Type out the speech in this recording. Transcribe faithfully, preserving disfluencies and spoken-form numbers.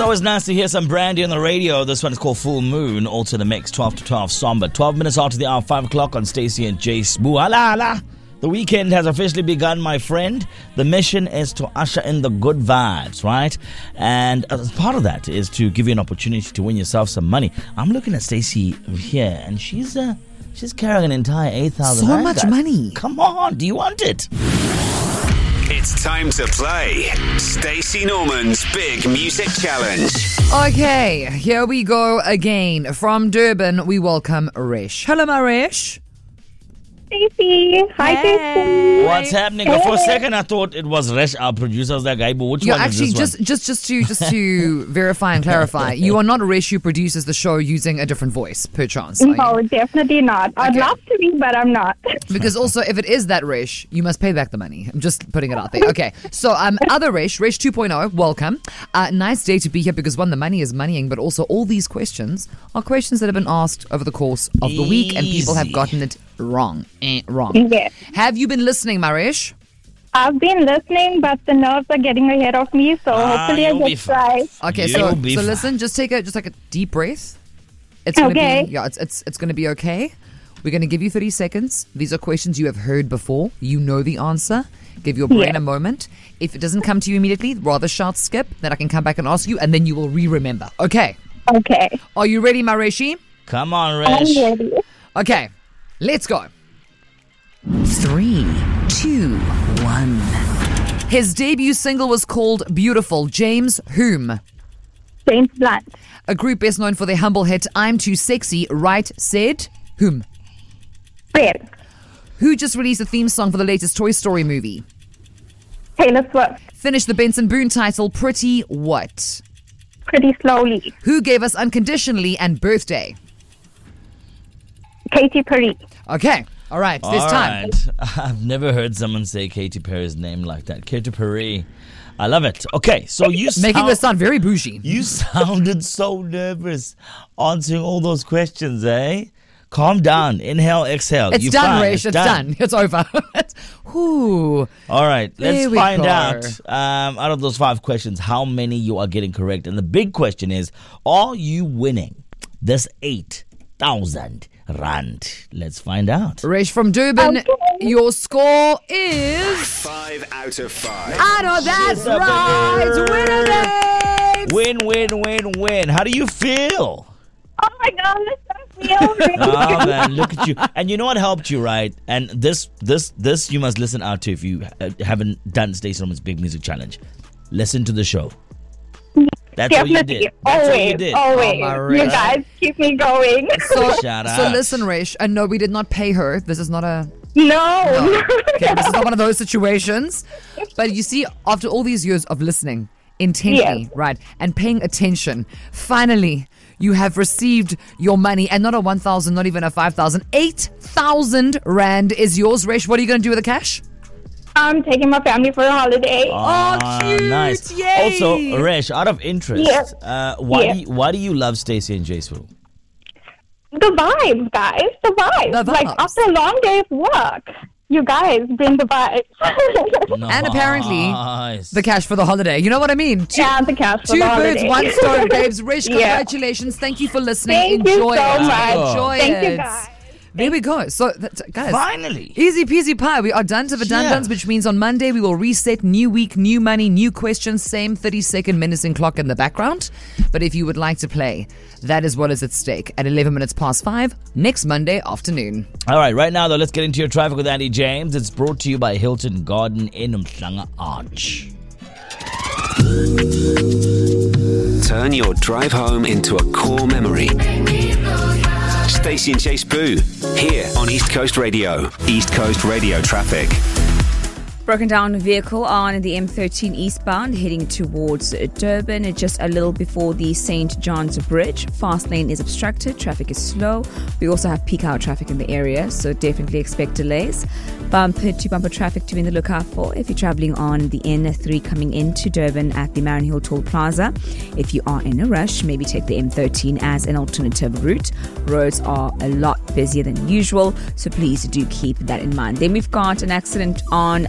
always nice to hear some Brandy on the radio. This one is called Full Moon. Also the mix, twelve to twelve Somber. twelve minutes after the hour, five o'clock on Stacey and Jay Spoo. Hala, hala. The weekend has officially begun, my friend. The mission is to usher in the good vibes, right? And as part of that is to give you an opportunity to win yourself some money. I'm looking at Stacey here, and she's uh, she's carrying an entire eight thousand. So much money. Come on, do you want it? It's time to play Stacey Norman's Big Music Challenge. Okay, here we go again. From Durban, we welcome Resh. Hello, my Resh. Stacey. Hi, Stacey. What's happening? For a second, I thought it was Resh, our producer. I was like, hey, but which You're one actually is this just, one? just just to just to verify and clarify. You are not Resh who produces the show using a different voice, per chance. are No, you? definitely not. I'd Okay. love to be, but I'm not. Because also, if it is that Resh, you must pay back the money. I'm just putting it out there. Okay, so um, other Resh, Resh two point oh, welcome. Uh, nice day to be here because one, the money is moneying, but also all these questions are questions that have been asked over the course of the week, and people have Easy. gotten it wrong. Eh, wrong. Yes. Have you been listening, Marish? I've been listening, but the nerves are getting ahead of me, so Ah, hopefully I you'll be get fine. right. Okay, You'll so be so fine. listen, just take a just like a deep breath. It's gonna Okay. be yeah, it's it's it's gonna be okay. We're gonna give you thirty seconds. These are questions you have heard before. You know the answer. Give your brain Yeah. a moment. If it doesn't come to you immediately, rather shout skip. Then I can come back and ask you, and then you will re-remember. Okay. Okay. Are you ready, Marishi? Come on, I'm Resh. ready. Okay. Let's go. Three, two, one. His debut single was called Beautiful. James whom? James Blunt. A group best known for their humble hit I'm Too Sexy, right said whom? Fred. Who just released a theme song for the latest Toy Story movie? Taylor Swift. Finished the Benson Boone title Pretty What? Pretty slowly. Who gave us Unconditionally and Birthday? Katy Perry. Okay, all right, there's All time. right. I've never heard someone say Katy Perry's name like that. Katy Perry. I love it. Okay, so you Making sound, this sound very bougie. you sounded so nervous answering all those questions, eh? Calm down. Inhale, exhale. It's You're done, fine. Raish. It's done. It's over. Whew. All right, let's There we find go. out um, out of those five questions how many you are getting correct. And the big question is, are you winning this eight thousand rand? Let's find out. Raish from Durban, Okay. your score is... Five out of five. I know that's She's a right. winner. Winner Win, win, win, win. How do you feel? Oh my God, this feels really Oh man, look at you! And you know what helped you, right? And this, this, this you must listen out to if you uh, haven't done Stacey Norman's Big Music Challenge. Listen to the show. That's what you Definitely. did. That's Always. what you did. Always. Oh, my you Raish. guys keep me going. So, Shout so out. listen, Raish, and no, we did not pay her. This is not a... no. Okay, this is not one of those situations. But you see, after all these years of listening intently, Yes. right, and paying attention, finally, you have received your money, and not a one thousand, not even a five thousand, eight thousand rand is yours. Resh, what are you going to do with the cash? I'm taking my family for a holiday. Ah, cute. nice. Yay. Also, Resh, out of interest, Yes. uh, why Yes. do you, why do you love Stacey and Jay Spoo? The vibes, guys. The vibes. The Like vibes. after a long day of work, you guys bring the vibes. And apparently, Nice. the cash for the holiday. You know what I mean? Two, Yeah, the cash for two the birds, holiday. one stone, babes. Resh, Yeah. congratulations. Thank you for listening. Thank you Enjoy so it. much. Enjoy Thank it. you, guys. There we go. So, that, guys, Finally. easy peasy pie. We are done to the dun duns, Yeah. which means on Monday we will reset. New week, new money, new questions. Same thirty second menacing clock in the background. But if you would like to play, that is what is at stake at eleven minutes past five next Monday afternoon. All right, right now though, let's get into your traffic with Andy James. It's brought to you by Hilton Garden in Umhlanga Arch. Turn your drive home into a core memory. Stacey and Jay Spoo, here on East Coast Radio. East Coast Radio traffic. Broken down vehicle on the M thirteen eastbound heading towards Durban, just a little before the Saint John's Bridge. Fast lane is obstructed, traffic is slow. We also have peak hour traffic in the area, so definitely expect delays. Bumper to bumper traffic to be in the lookout for if you're traveling on the N three coming into Durban at the Marion Hill Toll Plaza. If you are in a rush, maybe take the M thirteen as an alternative route. Roads are a lot busier than usual, so please do keep that in mind. Then we've got an accident on